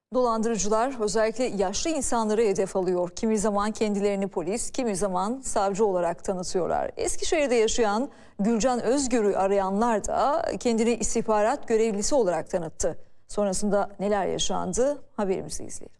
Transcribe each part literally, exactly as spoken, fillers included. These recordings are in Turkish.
Dolandırıcılar özellikle yaşlı insanları hedef alıyor. Kimi zaman kendilerini polis, kimi zaman savcı olarak tanıtıyorlar. Eskişehir'de yaşayan Gülcan Özgür'ü arayanlar da kendini istihbarat görevlisi olarak tanıttı. Sonrasında neler yaşandı? Haberimizi izleyelim.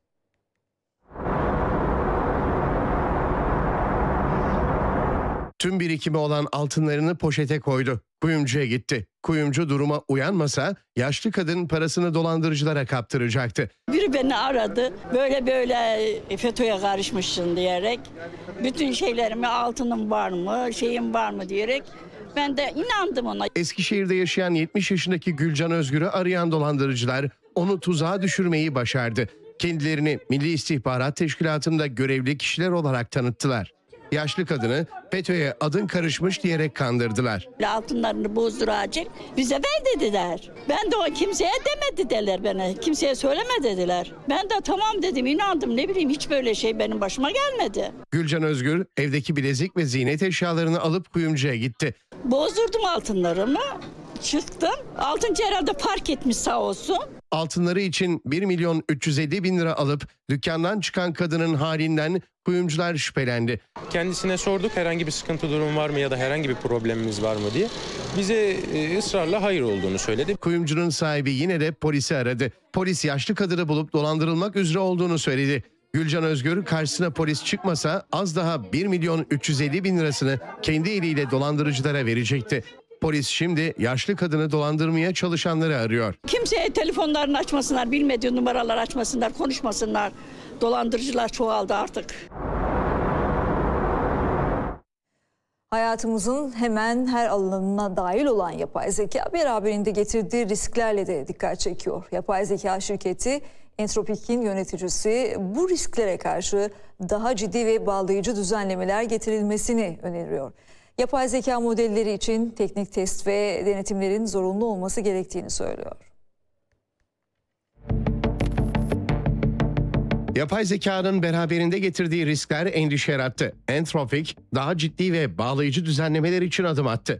Tüm birikimi olan altınlarını poşete koydu. Kuyumcuya gitti. Kuyumcu duruma uyanmasa yaşlı kadın parasını dolandırıcılara kaptıracaktı. Biri beni aradı. Böyle böyle FETÖ'ye karışmışsın diyerek. Bütün şeylerimi, altınım var mı, şeyim var mı diyerek. Ben de inandım ona. Eskişehir'de yaşayan yetmiş yaşındaki Gülcan Özgür'ü arayan dolandırıcılar onu tuzağa düşürmeyi başardı. Kendilerini Milli İstihbarat Teşkilatı'nda görevli kişiler olarak tanıttılar. Yaşlı kadını FETÖ'ye adın karışmış diyerek kandırdılar. Altınlarını bozduracak, bize ver dediler. Ben de o kimseye demedi dediler bana. Kimseye söyleme dediler. Ben de tamam dedim, inandım. Ne bileyim, hiç böyle şey benim başıma gelmedi. Gülcan Özgür evdeki bilezik ve ziynet eşyalarını alıp kuyumcuya gitti. Bozdurdum altınlarımı, çıktım. Altıncı herhalde park etmiş sağ olsun. Altınları için bir milyon üç yüz elli bin lira alıp dükkandan çıkan kadının halinden kuyumcular şüphelendi. Kendisine sorduk herhangi bir sıkıntı durum var mı ya da herhangi bir problemimiz var mı diye. Bize ısrarla hayır olduğunu söyledi. Kuyumcunun sahibi yine de polisi aradı. Polis yaşlı kadını bulup dolandırılmak üzere olduğunu söyledi. Gülcan Özgür karşısına polis çıkmasa az daha bir milyon üç yüz elli bin lirasını kendi eliyle dolandırıcılara verecekti. Polis şimdi yaşlı kadını dolandırmaya çalışanları arıyor. Kimseye telefonlarını açmasınlar, bilmediği numaralar açmasınlar, konuşmasınlar. Dolandırıcılar çoğaldı artık. Hayatımızın hemen her alanına dahil olan yapay zeka beraberinde getirdiği risklerle de dikkat çekiyor. Yapay zeka şirketi Entropik'in yöneticisi bu risklere karşı daha ciddi ve bağlayıcı düzenlemeler getirilmesini öneriyor. Yapay zeka modelleri için teknik test ve denetimlerin zorunlu olması gerektiğini söylüyor. Yapay zekanın beraberinde getirdiği riskler endişe yarattı. Entropik daha ciddi ve bağlayıcı düzenlemeler için adım attı.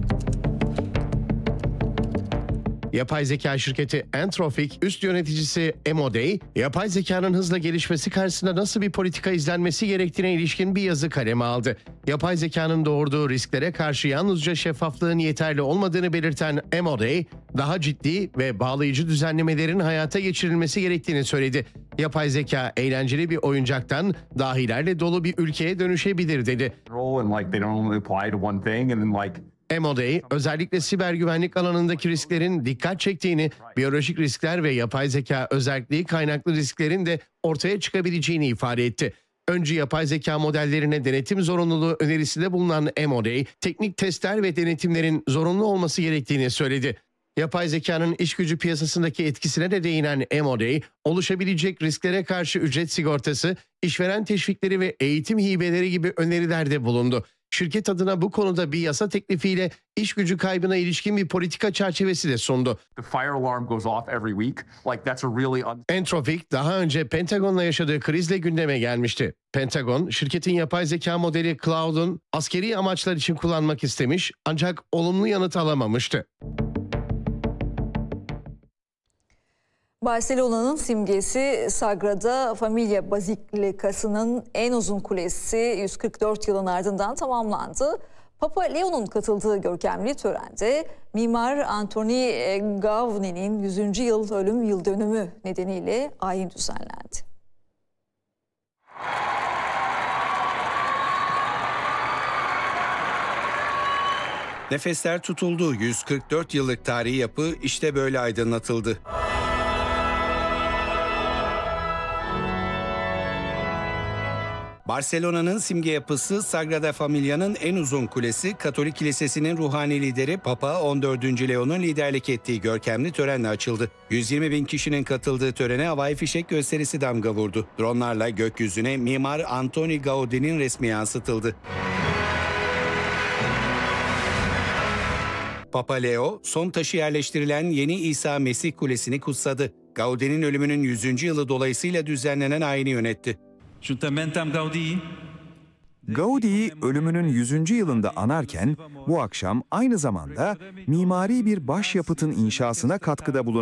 Yapay zeka şirketi Entropik üst yöneticisi Emodey, yapay zekanın hızla gelişmesi karşısında nasıl bir politika izlenmesi gerektiğine ilişkin bir yazı kaleme aldı. Yapay zekanın doğurduğu risklere karşı yalnızca şeffaflığın yeterli olmadığını belirten Emodey, daha ciddi ve bağlayıcı düzenlemelerin hayata geçirilmesi gerektiğini söyledi. Yapay zeka eğlenceli bir oyuncaktan dahilerle dolu bir ülkeye dönüşebilir dedi. Emodey, özellikle siber güvenlik alanındaki risklerin dikkat çektiğini, biyolojik riskler ve yapay zeka özelliği kaynaklı risklerin de ortaya çıkabileceğini ifade etti. Önce yapay zeka modellerine denetim zorunluluğu önerisinde bulunan Emodey, teknik testler ve denetimlerin zorunlu olması gerektiğini söyledi. Yapay zekanın iş gücü piyasasındaki etkisine de değinen Emodey, oluşabilecek risklere karşı ücret sigortası, işveren teşvikleri ve eğitim hibeleri gibi önerilerde bulundu. Şirket adına bu konuda bir yasa teklifiyle iş gücü kaybına ilişkin bir politika çerçevesi de sundu. Entropik daha önce Pentagon'la yaşadığı krizle gündeme gelmişti. Pentagon, şirketin yapay zeka modeli Cloud'un askeri amaçlar için kullanmak istemiş ancak olumlu yanıt alamamıştı. Barcelona'nın simgesi Sagrada Familia Bazilikası'nın en uzun kulesi yüz kırk dört yılın ardından tamamlandı. Papa Leo'nun katıldığı görkemli törende mimar Antoni Gaudí'nin yüzüncü yıl ölüm yıl dönümü nedeniyle ayin düzenlendi. Nefesler tutuldu. yüz kırk dört yıllık tarihi yapı işte böyle aydınlatıldı. Barcelona'nın simge yapısı Sagrada Familia'nın en uzun kulesi, Katolik Kilisesi'nin ruhani lideri Papa on dördüncü Leo'nun liderlik ettiği görkemli törenle açıldı. yüz yirmi bin kişinin katıldığı törene havai fişek gösterisi damga vurdu. Dronlarla gökyüzüne mimar Antoni Gaudí'nin resmi yansıtıldı. Papa Leo, son taşı yerleştirilen yeni İsa Mesih Kulesi'ni kutsadı. Gaudí'nin ölümünün yüzüncü yılı dolayısıyla düzenlenen ayini yönetti. Gaudi'yi ölümünün yüzüncü yılında anarken bu akşam aynı zamanda mimari bir başyapıtın inşasına katkıda bulunan